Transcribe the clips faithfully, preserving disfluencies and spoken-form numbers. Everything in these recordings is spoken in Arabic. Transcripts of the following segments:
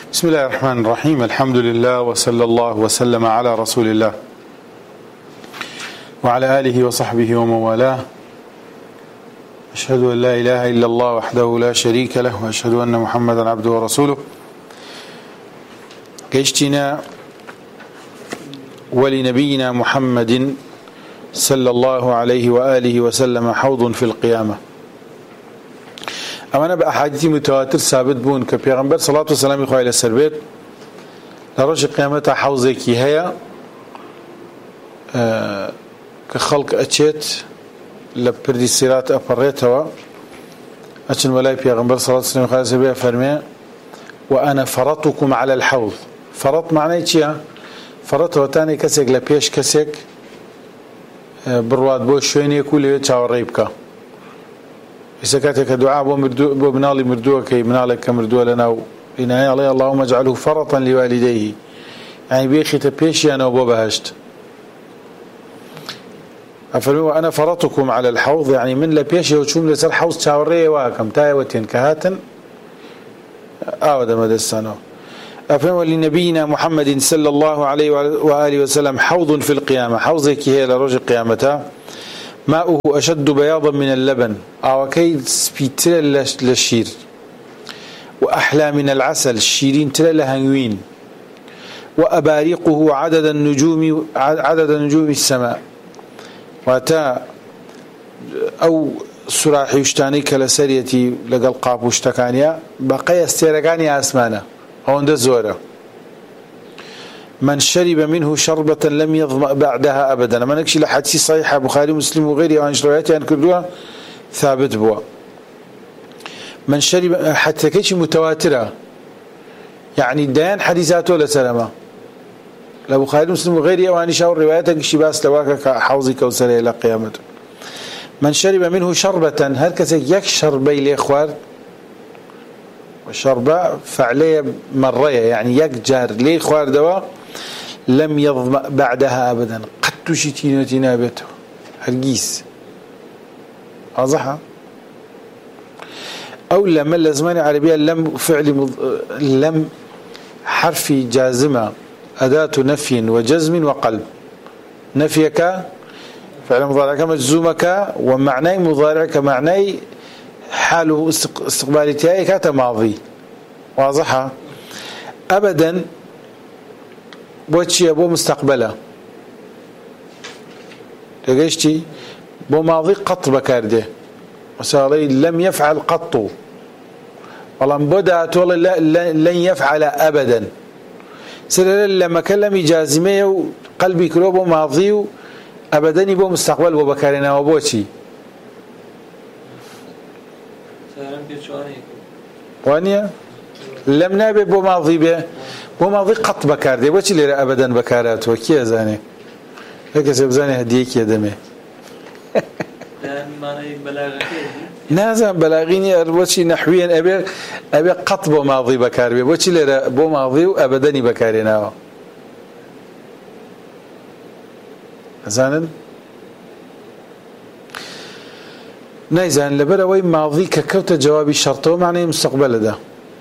بسم الله الرحمن الرحيم. الحمد لله وصلى الله وسلم على رسول الله وعلى آله وصحبه ومن والاه. أشهد أن لا إله إلا الله وحده لا شريك له وأشهد أن محمدا عبده ورسوله. كيشتنا ولنبينا محمد صلى الله عليه وآله وسلم حوض في القيامة. أما أنا بأحاديث متواتر ثابت بون كبيغمبر صلاة والسلام إخوة إلى السربيت لرجل قيامتها حوضك هي أه كخلق أتشيت لبردي السيرات أفريتها أتشن ولاي بيغمبر صلاة والسلام إخوة إلى السربيت فرمي وأنا فرطكم على الحوض. فرط معناه إيشيا؟ فرط وتاني كسك لبيش كسك برواد بوش شويني كله يتشاور ريبكا إذا كاتك دعاء بو مردو بو بنالي مردوه كي بنالك كمردوه لنا إنها عليه اللهم اجعله فرطا لوالديه، يعني بيخي تبيشي أنا وبو بهشت. أفرموا أنا فرطكم على الحوض، يعني من لبيشي وشوم لسال حوض تشاوريه واكم تاي وتين كهاتن آودا مدستانو. أفرموا لنبينا محمد صلى الله عليه وآله وسلم حوض في القيامة. حوضك هي لرجل قيامتها ماؤه أشد بياضا من اللبن أو كي سبيتر للشير وأحلى من العسل الشيرين تلا لهنوين وأباريقه عدد النجوم عدد نجوم السماء واتا أو سراح يشتاني كالسريتي لقى القاب وشتكانيا بقي استيرقاني أسمانا هون الزورة. من شرب منه شربة لم يظمأ بعدها أبدا. ما نكشي لحديث صحيح بخاري ومسلم وغيره عن رواياتي أنكردوها ثابت بوا. من شرب حتى كيش متواترة، يعني ديان حديثاته ولا سلامة لبخاري ومسلم وغيره وعن شاور رواياتك شباس لواك حوضي كوثر إلى قيامته. من شرب منه شربة هل كسك يكشر بي الإخوار وشربة فعليه مرية، يعني يكجار ليه خوار دواء لم يظمأ بعدها أبدا. قد تشتين وتنابته هرقيس واضحة. أو لم الأزمان العربية لم فعل مض... لم حرف جازمة أداة نفي وجزم وقلب. نفيك فعل مضارعك مجزومك ومعنى مضارعك معنى حاله استقبالتها كتماضي واضحة. أبدا بوتشي بو مستقبله لقيشتي بو ماضي قط بكارده وسالي لم يفعل قط والله بدأت والله لن يفعل أبدا. سلال لما كلم جازمية قلبي كلو بو ماضي أبدا بو مستقبل بو بكارنا وبوتشي وانيا لم نابي بو ماضي به بو ماضي قط بكار دي وش اللي ابدا بكارات وكي زاني هيك سبزاني هديك يا دمي نازم بلاغيني وش نحويا ابي ابي قط بو ماضي بكار به وش اللي بو ماضي وابدا بكارنا زانن نايزان لبرا وي ماضي ككوت جوابي شرطه معناه مستقبل ده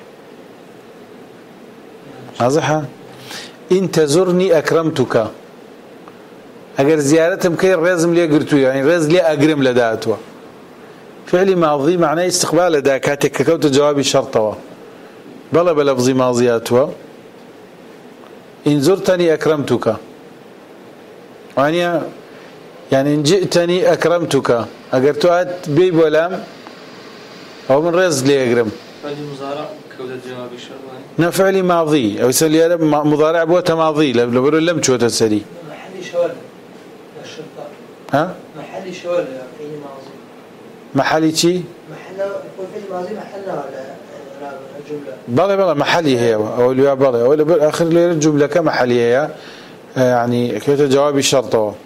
واضحة. إن تزورني أكرمتك أجر زيارتهم كي الرزم لي أجرتو، يعني رز لي أجرم لداتوا فعل ماضي معناه استقبال ده كاتك ككوت جوابي شرطه بلا بلفظي ماضياتوا. إن زرتني أكرمتك وانيا يعني إن جئتني أكرمتك أجر توات بي بولام أو من رز لي أجرم فالمضارع كودة جوابي شرطه نفعل ماضي أو يسأل مضارع بوته ماضي لا بقول لم شو تسري محلي شوال الشرطة ها محلي شوال فعل ماضي محلي شيء محل يكون فعل ماضي محله ولا الجملة بلا بلا محلي هي أو اللي بلا أو آخر اللي الجملة كمحلي هي يعني كده جواب الشرطة.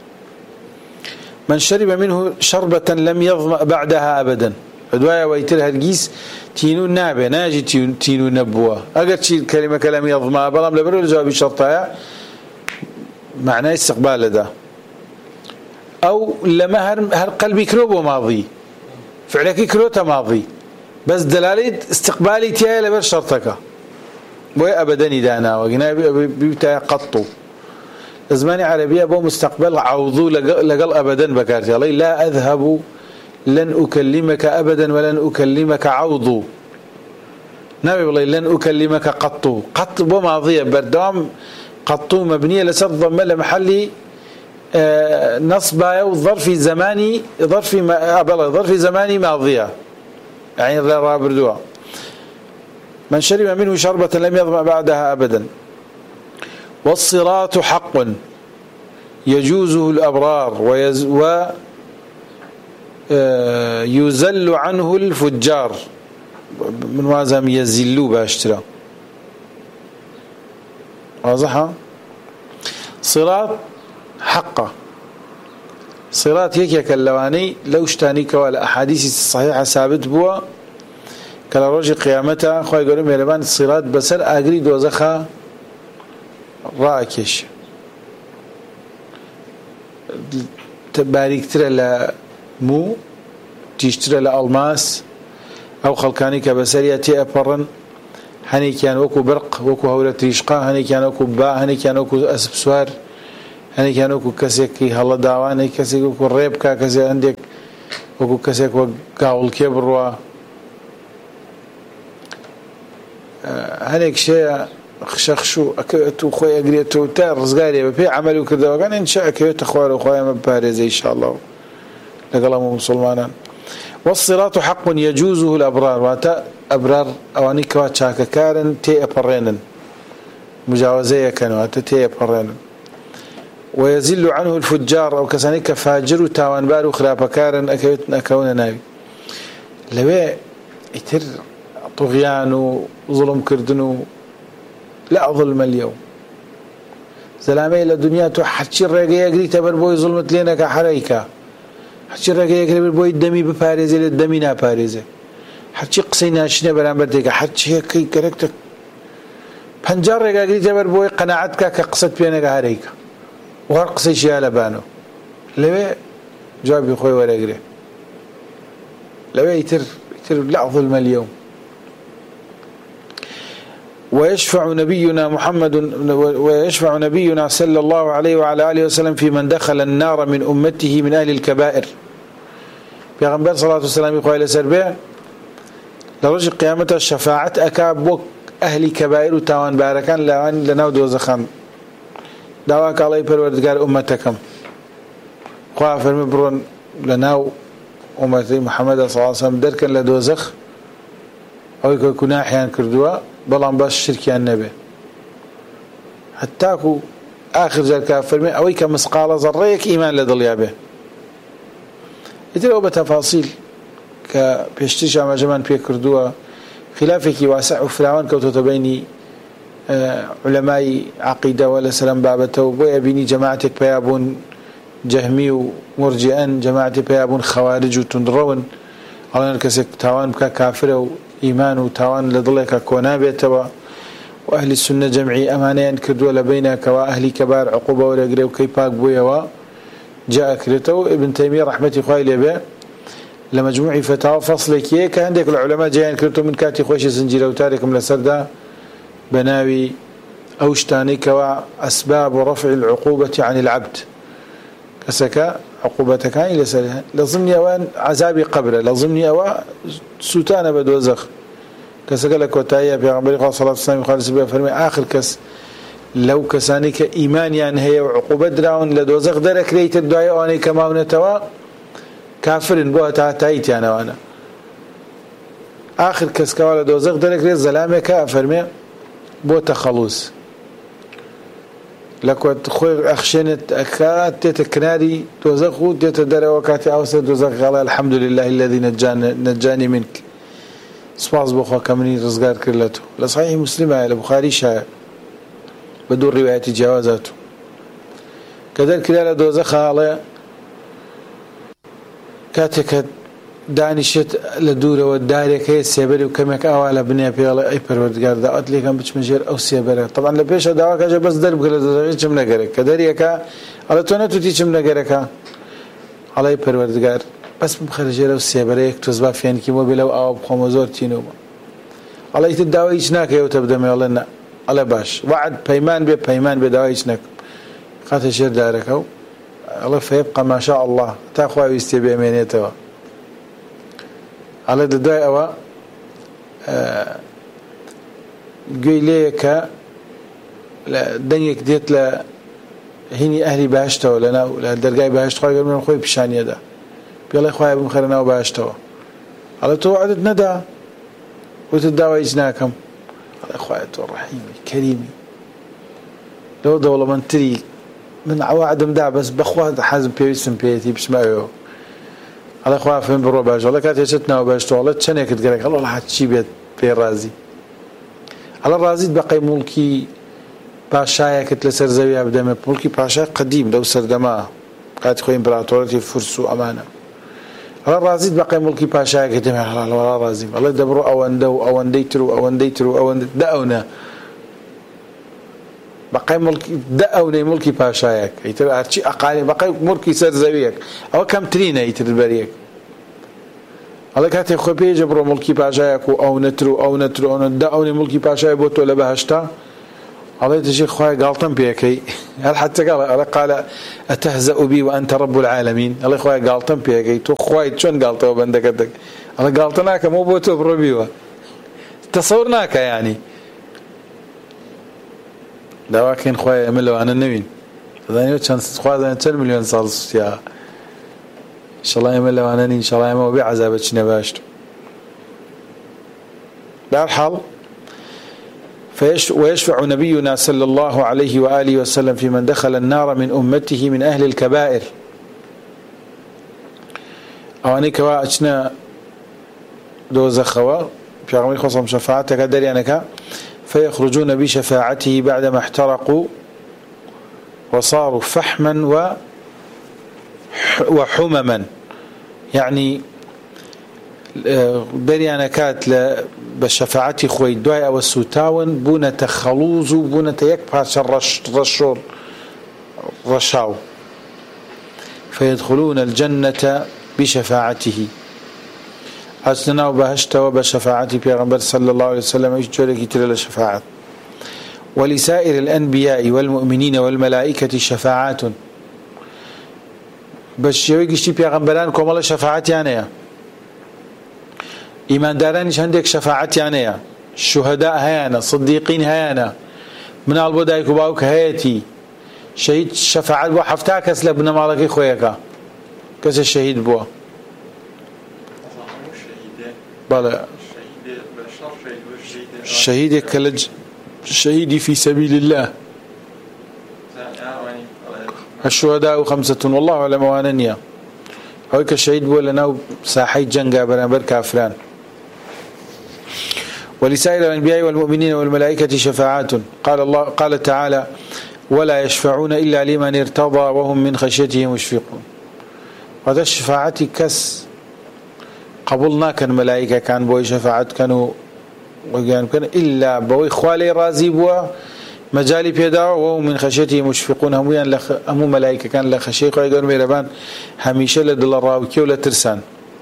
من شرب منه شربة لم يظمأ بعدها أبدا. فدوايا ويتر هرقيس تينو نابه ناجي تينو نبوه أقل شيء كلمة كلام يظمأ بلام لبرو الجواب الشرطة معناه استقبال ده. أو لما هر, هر قلبي كروبه ماضي فعلك كروته ماضي بس دلالة استقبالي تياي لبر شرطك بوي أبدني دانا وقنا بيبتاع قطو زماني عربية بو مستقبل عوضو لقل أبدا بكارتي الله لا أذهب لن أكلمك أبدا ولن أكلمك عوضو نبي والله لن أكلمك قطو قط بو ماضية بردام قطو مبنية لسد ضمن محلي آه نصب أو ظرف زماني ظرف ما ظرف زماني ماضية يعني لا بردوها من شرب منه شربة لم يظمأ بعدها أبدا. والصراط حق يجوزه الأبرار ويز و يزل عنه الفجار من وازم يزلوا باشترا واضحة. صراط حقه صراط هيك كاللواني لو اشتاني كوال أحاديث الصحيحة ثابت بوا كلا رجل قيامته خوي يقولون مهربان الصراط بسر أجري دوزخا راكش تبارك ترى لمو تشتري لألماس أو خلقاني كبسرية تأبرن هني كان وكو برق وكو هولة ريشقا هني كان وكو باء هني كان وكو أسب سوار هني كان وكو كسيكي هلا دعوان هني كسيك وكو ريبكا كسي عندك وكو كسيك وقاول كبر هنيك شيء خشخشو أكيتو خوي أجريتو تار رزقاري بفي عملوا كذا وكان إن شاء كيوت أخوار وخويا مبارز إن شاء الله لقلهم مسلمانا. والصراط حق يجوزه الأبرار واتا أبرار أواني كوات شاكا كارن تي أبرينن مجاوزية كانوا تي أبرينن ويزل عنه الفجار أو كسانيك فاجر تاوان بارو خراب كارن أكيوت أكون ناوي لبي يتر طغيان وظلم كردنو لا ظلم اليوم زلامي الدنيا تو حتشي رقي يقري تبر بوي ظلمت لنا كحريكا حتشي رقي يقري بوي الدمي بفارزه للدمي نا فارزه حتشي قصينا شنو برامبرتك حتشي كي كركتك بنجر رقي يقري تبر بوي قناعتك كقصت بينك كحريكا وهرقصي شي على بانو لبي جواب يخوي ولا يقري لبي يتر يتر لا ظلم اليوم. ويشفع نبينا محمد ويشفع نبينا صلى الله عليه وعلى آله وسلم في من دخل النار من أمته من أهل الكبائر. بيغمبر صلى الله عليه وسلم يقول إلى سربيع لرجل قيامته الشفاعة أكاب وك أهل كبائر وتوان باركان لأن لنود وزخان دعواك الله يبروردقار أمتكم قوى فرمي برون لناو أمتي محمد صلى الله عليه وسلم دركا لدوزخ أو يكون أحيان كردوا بلان باش شركي النبي حتىكو آخر ذلك فرمي أويك مسقال ذريك إيمان لدليا به يتلو بتفاصيل كبيشتريش عما جمان بيه كردوا خلافك واسع وفراوان كوتو تبيني علماء عقيدة ولا سلام بابته وبويا بيني جماعتك بيابون جهمي ومرجئان جماعتك بيابون خوارج وتندرون على نركسك تاوان بكا كافر إيمان وتوان لضلك كونابيتوا وأهل السنة جمعي أمانين كردوا لبينك وأهل كبار عقوبة ولا قريب كيباك بويا جاء كريتو ابن تيمية رحمة الله عليه لمجموع فتاوى فصلك يك عندك العلماء جايين كريتو من كاتي خوش زنجير وتاركم لسردا بناوي أوشتانيك وأسباب رفع العقوبة عن العبد كسكا عقوبتك هاي لسرها لظني أوان عذابي قبره لظني أوان سوتانا بدوزخ كسكا لك وتايا في عمبالي صلى الله عليه وسلم قال سبيل فرمي آخر كس لو كسانيك إيمان يعني هي وعقوبة دراون لدوزخ درك ليت الدعاء واني كما ونتوا كافر بوها تايت يعني وانا آخر كس كوالا دوزخ درك ليت ظلامي كافر بو تخلص لكو خوي أخشنت أكاد تتكناري دوزخو تتدرى وكاتي أوسط دوزخ قال الحمد لله الذي نجاني, نجاني منك سباس بخوا كمني رزقار كرلته لصحيح مسلمة البخاري شاء بدون رواية جوازاته كذلك لا دوزخ على كاتك دانشت لدورة والداري كي سيبري وكمك أولا بني أبي الله أي پروردگار دعوت لي كان بيش مجير أو سيبري طبعا لبيش دعوة كاجا بس درب قال دوزخ چم نگره كداري كا على تونه توتي چم نگره كا على أي پروردگار بس مخرجير أو سيبري يك توزبا فين كي مو بلو أو بخومزور تينو على يت الدعوة يجناك يو تبدأ من الله الله باش وعد بيمان بي بيمان بدوايش نك قاتل شر دارك الله فيبقى ما شاء الله تاخوا يستبي منيته على دداي أو أه قيليك لا دنيك ديت لا هني أهلي باشته ولا ولا درجاي باشته خايف من خوي بشانية ده بيلا خوي ابن خيرنا وباشته على تو عدد ندى وتداوي إجناكم على خوي تو رحيمي كريمي لو ده والله من تري من عواعد مدع بس بخوات حازم بيسم بيتي بسمعه على خوي فين برو باش والله كانت يشتنا وباشته والله تشنيك تقولك الله راح تشي بيت بيرازي على الرازي بقي ملكي باشايا كتل سرزوية بدم ملكي باشا قديم لو سردما قاعد خوي امبراطورية فرس وأمانة على الرازي بقي ملكي باشايا كتل على الرازي الله دبروا أو أندو أو أنديترو أو أنديترو أو دأونا بقي ملكي دأونا ملكي باشايا يتر أرشي أقالي بقي ملكي سرزوية أو كم ترينا يتر البريك الله كاتي خوي بيجبروا ملكي باشايا أو نترو أو نترو أو دأونا ملكي باشايا بوتو لبهشتا الله يتشي خوي قالتم بيكي هل حتى قال قال أتهزأ بي وأنت رب العالمين الله خوي قالتم بيكي تو خوي شون قالتوا بندك الله قالتناك مو بوتو بربيوه تصورناك يعني لكن خوي ملو أنا نوين ذاني كان خوي ذاني كم مليون صار يا إن شاء الله يملو أنا إن شاء الله يمو بعذابك نباشته بالحال ويشفع نبينا صلى الله عليه وآله وسلم في من دخل النار من أمته من أهل الكبائر أواني كوا أجنا دوز خوا في عمري خصم شفاعتك قدر يعني فيخرجون بشفاعته بعدما احترقوا وصاروا فحما و وحمما يعني بريانا كات بشفاعتي خوي دواي او السوتاون بونا تخلوزو بونا تيكبر رش رشور رشاو فيدخلون الجنة بشفاعته أسننا وبهشت وبشفاعتي بيغمبر صلى الله عليه وسلم يجورك يتلال الشفاعة ولسائر الأنبياء والمؤمنين والملائكة شفاعات بس يوجي بيغمبران كمال شفاعت يعني إيمان دارانيش عندك شفاعت يعني الشهداء هيانا صديقين هيانا من البدايك وباوك هياتي شهيد شفاعت بو حفتاك اسلب بنا مالكي خويكا كس الشهيد بو بلا الشهيد كلج الشهيد في سبيل الله الشهداء خمسة والله أعلم واننيا هيك الشهيد بو لنا ساحي جنگا برابر كافران ولسائر الأنبياء والمؤمنين والملائكة شفاعات قال الله قال تعالى ولا يشفعون إلا لمن ارتضى وهم من خشيته مشفقون هذا الشفاعة كس قبلنا كان ملائكة كان بوي شفاعات كانوا وكان إلا بوي خوالي رازي بوا مجالي بيدا وهم من خشيته مشفقون هم يعني هم ملائكة كان لا خشية يقولون ميربان هميشة لدل الراوكي ولا ترسان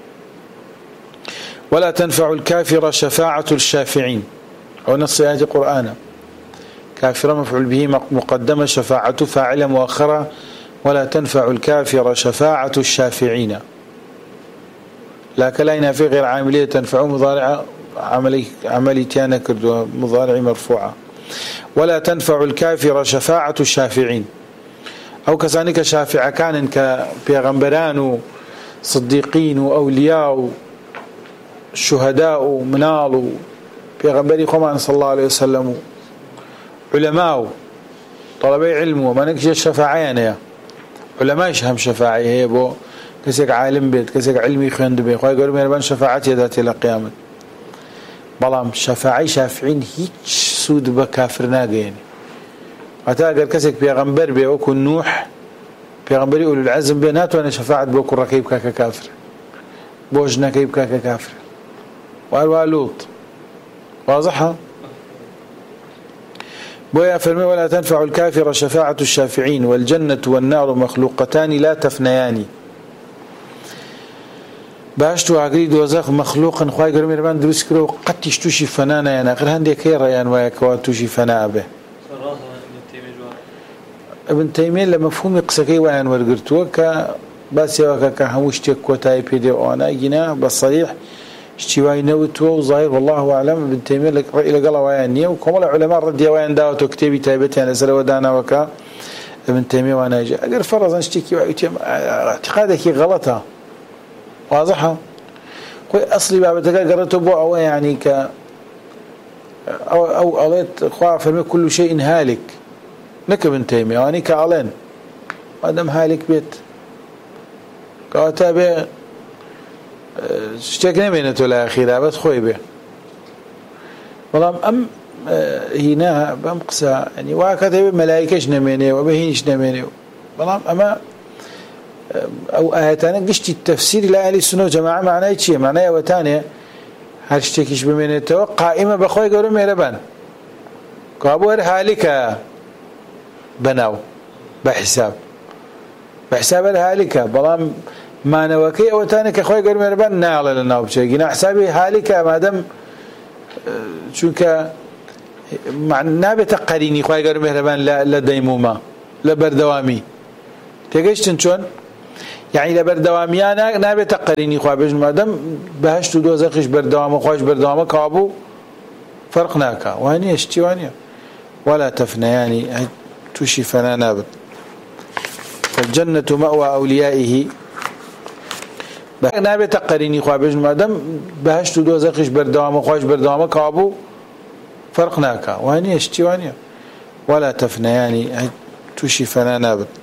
ولا تنفع الكافر شفاعة الشافعين أو نص آيات القرآن كافر مفعول به مقدمة شفاعة فاعلة مؤخرة ولا تنفع الكافر شفاعة الشافعين لا كلاينا في غير عاملية تنفع مضارعة عملي عملي تيانا كردوا مضارع مرفوعة ولا تنفع الكافر شفاعة الشافعين أو كذلك شافع كان كبيغمبران صديقين وأولياء شهداء منال بيغمبري خمان صلى الله عليه وسلم علماء طلبي علم وما نكش الشفاعة يعني علماء هم شفاعة هي بو كسك عالم بيت كسك علمي خيند بي خوي يقولوا ميربان شفاعتي ذاتي لقيامة بلام شفاعي شافعين هيك سود بكافر ناقين أتاقر كسك بيغمبر بي وكو نوح بيغمبري أولو العزم بيناتو أنا شفاعت بوكو ركيب كاكا كافر بوجنا كيب كاكا كافر وقالوا لوط واضحة بويا فرمي ولا تنفع الكافر شفاعة الشافعين والجنة والنار مخلوقتان لا تفنيان باشت واقري دوزخ مخلوق خواي قرمي ربان دروس كرو قد تشتوشي فنانا يعني آخر هندي كيرا يعني ويكوا توشي فناء به ابن تيمية لمفهوم قسكي وعن ورقرتوه ك بس يوكا كهموشتك كوتاي بيدي وانا جنا بصريح اشتواي نوتوه وظاهر والله أعلم. ابن تيمية لك رأي لقلا ويانيه وكمال العلماء ردي ويان داوتو كتابي تايبتي أنا سلوى دانا وكا ابن تيمية وانا جاء أقر فرضا اشتكي وعيتي اعتقادك غلطة واضحة كوي أصلي بابتك قرأته بو أو يعني ك أو أو أليت خوا فرمي كل شيء هالك نك ابن تيمية يعني كعلن وادم هالك بيت كاتبه اشتكنا بينته الأخيرة بس خوي به والله أم هنا بمقسى يعني وكاتب ملائكة نمينه وبهينش نمينه والله أما أو آياتنا قشت التفسير لأهل السنة جماعة معناه شيء معناه وتانية هاشتكيش بمينته قائمة بخوي قولوا ميربان كابور هالك بناو بحساب بحساب الهالك بلام ما نوكي أو تاني كخوي قولوا ميربان ناعل لنا وبشيء جنا حسابي هالك ما دام شونك مع نابت قريني خوي قولوا ميربان لا لا ديمومة لا بردوامي تيجيشتن شون يعني لبردواميانا نابي تقريني خواه بجن مادم بهشتو دوزخش بردوام وخواش بردوام كابو فرقناك واني اشتي واني ولا تفنى يعني توشي فنا نابد. فالجنة مأوى أوليائه نابي تقريني خواه بجن مادم بهشتو دوزخش بردوام وخواش بردوام كابو فرقناك واني اشتي واني ولا تفنى يعني توشي فنا نابد.